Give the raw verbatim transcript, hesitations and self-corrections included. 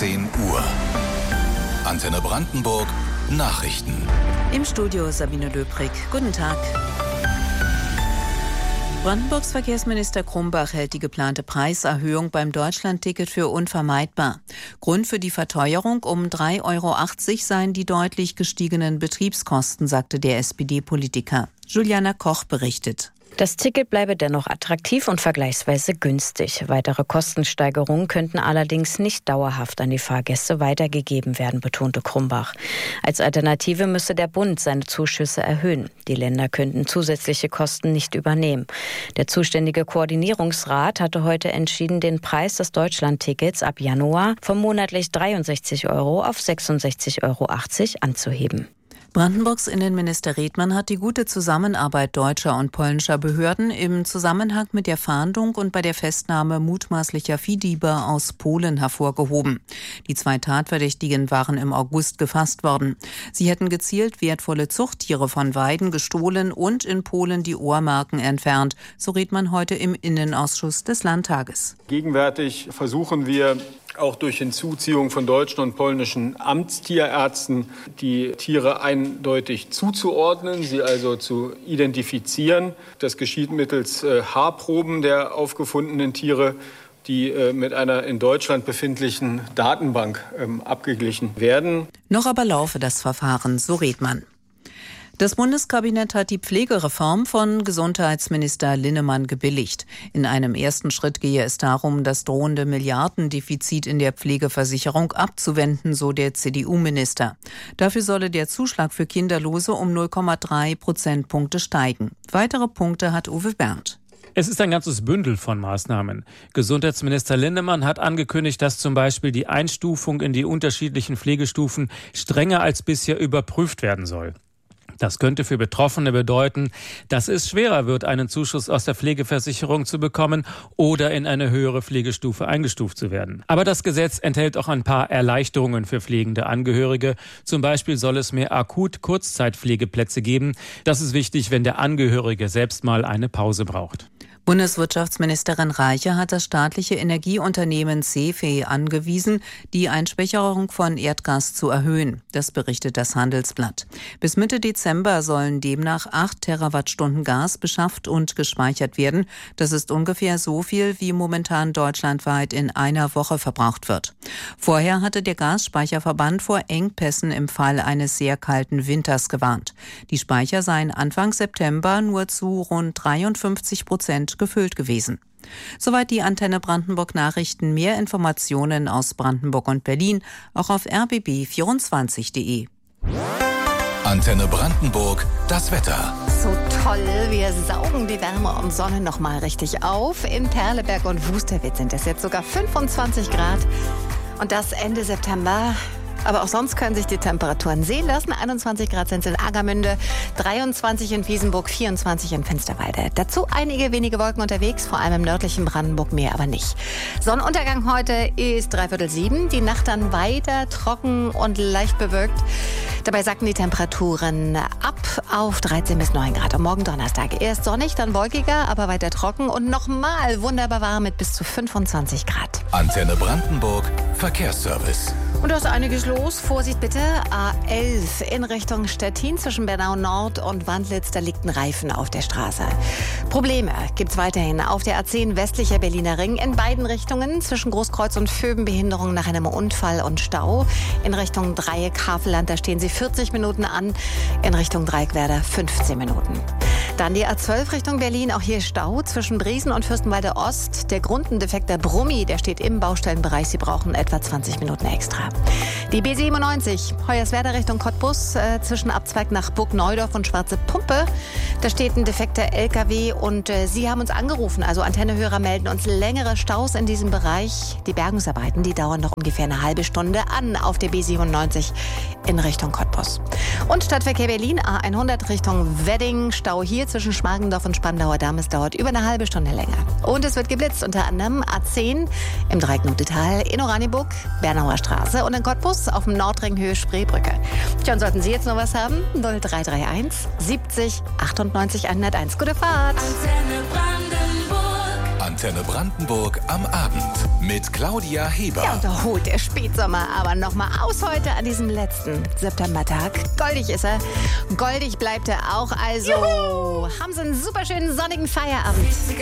zehn Uhr. Antenne Brandenburg Nachrichten. Im Studio Sabine Löbrig. Guten Tag. Brandenburgs Verkehrsminister Krumbach hält die geplante Preiserhöhung beim Deutschlandticket für unvermeidbar. Grund für die Verteuerung um drei Euro achtzig seien die deutlich gestiegenen Betriebskosten, sagte der S P D-Politiker. Juliana Koch berichtet. Das Ticket bleibe dennoch attraktiv und vergleichsweise günstig. Weitere Kostensteigerungen könnten allerdings nicht dauerhaft an die Fahrgäste weitergegeben werden, betonte Krumbach. Als Alternative müsse der Bund seine Zuschüsse erhöhen. Die Länder könnten zusätzliche Kosten nicht übernehmen. Der zuständige Koordinierungsrat hatte heute entschieden, den Preis des Deutschlandtickets ab Januar von monatlich dreiundsechzig Euro auf sechsundsechzig Euro achtzig anzuheben. Brandenburgs Innenminister Redmann hat die gute Zusammenarbeit deutscher und polnischer Behörden im Zusammenhang mit der Fahndung und bei der Festnahme mutmaßlicher Viehdiebe aus Polen hervorgehoben. Die zwei Tatverdächtigen waren im August gefasst worden. Sie hätten gezielt wertvolle Zuchttiere von Weiden gestohlen und in Polen die Ohrmarken entfernt, so Redmann heute im Innenausschuss des Landtages. Gegenwärtig versuchen wir, auch durch Hinzuziehung von deutschen und polnischen Amtstierärzten die Tiere eindeutig zuzuordnen, sie also zu identifizieren. Das geschieht mittels äh, Haarproben der aufgefundenen Tiere, die äh, mit einer in Deutschland befindlichen Datenbank ähm, abgeglichen werden. Noch aber laufe das Verfahren, so Redmann. Das Bundeskabinett hat die Pflegereform von Gesundheitsminister Linnemann gebilligt. In einem ersten Schritt gehe es darum, das drohende Milliardendefizit in der Pflegeversicherung abzuwenden, so der C D U-Minister. Dafür solle der Zuschlag für Kinderlose um null Komma drei Prozentpunkte steigen. Weitere Punkte hat Uwe Berndt. Es ist ein ganzes Bündel von Maßnahmen. Gesundheitsminister Linnemann hat angekündigt, dass zum Beispiel die Einstufung in die unterschiedlichen Pflegestufen strenger als bisher überprüft werden soll. Das könnte für Betroffene bedeuten, dass es schwerer wird, einen Zuschuss aus der Pflegeversicherung zu bekommen oder in eine höhere Pflegestufe eingestuft zu werden. Aber das Gesetz enthält auch ein paar Erleichterungen für pflegende Angehörige. Zum Beispiel soll es mehr Akut-Kurzzeitpflegeplätze geben. Das ist wichtig, wenn der Angehörige selbst mal eine Pause braucht. Bundeswirtschaftsministerin Reiche hat das staatliche Energieunternehmen C F E angewiesen, die Einspeicherung von Erdgas zu erhöhen. Das berichtet das Handelsblatt. Bis Mitte Dezember sollen demnach acht Terawattstunden Gas beschafft und gespeichert werden. Das ist ungefähr so viel, wie momentan deutschlandweit in einer Woche verbraucht wird. Vorher hatte der Gasspeicherverband vor Engpässen im Fall eines sehr kalten Winters gewarnt. Die Speicher seien Anfang September nur zu rund dreiundfünfzig Prozent gefüllt gewesen. Soweit die Antenne Brandenburg Nachrichten. Mehr Informationen aus Brandenburg und Berlin auch auf r b b vierundzwanzig punkt d e. Antenne Brandenburg, das Wetter. So toll, wir saugen die Wärme und Sonne noch mal richtig auf. In Perleberg und Wusterwitz sind es jetzt sogar fünfundzwanzig Grad. Und das Ende September. Aber auch sonst können sich die Temperaturen sehen lassen. einundzwanzig Grad sind es in Agermünde, dreiundzwanzig in Wiesenburg, vierundzwanzig in Finsterwalde. Dazu einige wenige Wolken unterwegs, vor allem im nördlichen Brandenburg, mehr aber nicht. Sonnenuntergang heute ist dreiviertel sieben. Die Nacht dann weiter trocken und leicht bewölkt. Dabei sacken die Temperaturen ab auf dreizehn bis neun Grad. Am Morgen Donnerstag erst sonnig, dann wolkiger, aber weiter trocken und nochmal wunderbar warm mit bis zu fünfundzwanzig Grad. Antenne Brandenburg, Verkehrsservice. Und da ist einiges los. Vorsicht bitte. A elf in Richtung Stettin zwischen Bernau Nord und Wandlitz. Da liegt ein Reifen auf der Straße. Probleme gibt's weiterhin auf der A zehn westlicher Berliner Ring in beiden Richtungen. Zwischen Großkreuz und Vöben Behinderung nach einem Unfall und Stau. In Richtung Dreieck Havelland, da stehen Sie vierzig Minuten an. In Richtung Dreieckwerder fünfzehn Minuten. Dann die A zwölf Richtung Berlin. Auch hier Stau zwischen Briesen und Fürstenwalde Ost. Der Grund, ein defekter Brummi, der steht im Baustellenbereich. Sie brauchen etwa zwanzig Minuten extra. Die B siebenundneunzig, Hoyerswerda Richtung Cottbus, äh, zwischen Abzweig nach Burgneudorf und Schwarze Pumpe. Da steht ein defekter L K W und äh, Sie haben uns angerufen. Also Antennehörer melden uns längere Staus in diesem Bereich. Die Bergungsarbeiten, die dauern noch ungefähr eine halbe Stunde an auf der B siebenundneunzig in Richtung Cottbus. Und Stadtverkehr Berlin, A hundert Richtung Wedding. Stau hier zwischen Schmargendorf und Spandauer Damm. Es dauert über eine halbe Stunde länger. Und es wird geblitzt, unter anderem A zehn im Dreiecknotetal in Oranienburg, Bernauer Straße und in Cottbus auf dem Nordring Höhe Spreebrücke. Tja, und sollten Sie jetzt noch was haben? null drei drei eins siebzig achtundneunzig hunderteins. Gute Fahrt! Antenne Brandenburg. Antenne Brandenburg am Abend mit Claudia Heber. Ja, und da holt der Spätsommer aber nochmal aus heute an diesem letzten Septembertag. Goldig ist er. Goldig bleibt er auch. Also Juhu! Haben Sie einen super schönen sonnigen Feierabend.